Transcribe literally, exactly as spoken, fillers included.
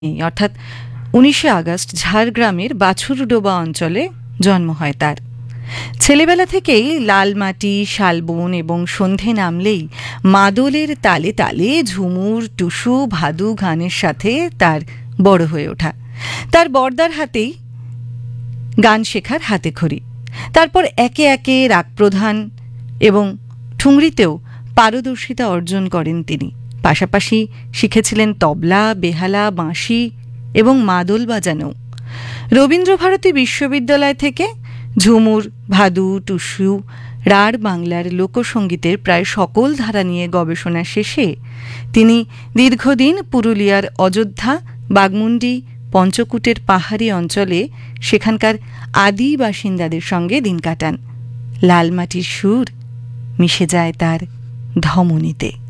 অর্থাৎ উনিশে আগস্ট ঝাড়গ্রামের বাছুরডোবা অঞ্চলে জন্ম হয় তার। ছেলেবেলা থেকেই লাল মাটি, শালবন এবং সন্ধে নামলেই মাদলের তালে তালে ঝুমুর, টুসু, ভাদু গানের সাথে তার বড় হয়ে ওঠা। তার বর্দার হাতেই গান শেখার হাতেখড়ি। তারপর একে একে রাগ প্রধান এবং ঠুংরিতেও পারদর্শিতা অর্জন করেন তিনি। পাশাপাশি শিখেছিলেন তবলা, বেহালা, বাঁশি এবং মাদল বাজানো। রবীন্দ্রভারতী বিশ্ববিদ্যালয় থেকে ঝুমুর, ভাদু, টুসু, রাঢ় বাংলার লোকসঙ্গীতের প্রায় সকল ধারা নিয়ে গবেষণা শেষে তিনি দীর্ঘদিন পুরুলিয়ার অযোধ্যা, বাগমুন্ডি, পঞ্চকুটের পাহাড়ি অঞ্চলে সেখানকার আদি বাসিন্দাদের সঙ্গে দিন কাটান। লাল মাটির সুর মিশে যায় তার ধমনীতে।